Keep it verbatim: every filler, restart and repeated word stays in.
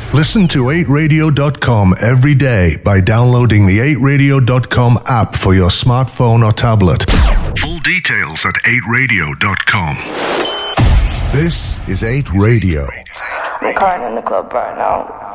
Listen to eight radio dot com every day by downloading the eight radio dot com app for your smartphone or tablet. Full details at eight radio dot com. This is eight Radio. I'm crying in the club right now.